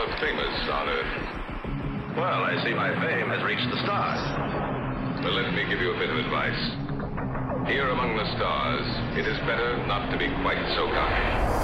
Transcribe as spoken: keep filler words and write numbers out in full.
rather famous on Earth. Well, I see my fame has reached the stars. Well, let me give you a bit of advice. Here among the stars, it is better not to be quite so cocky.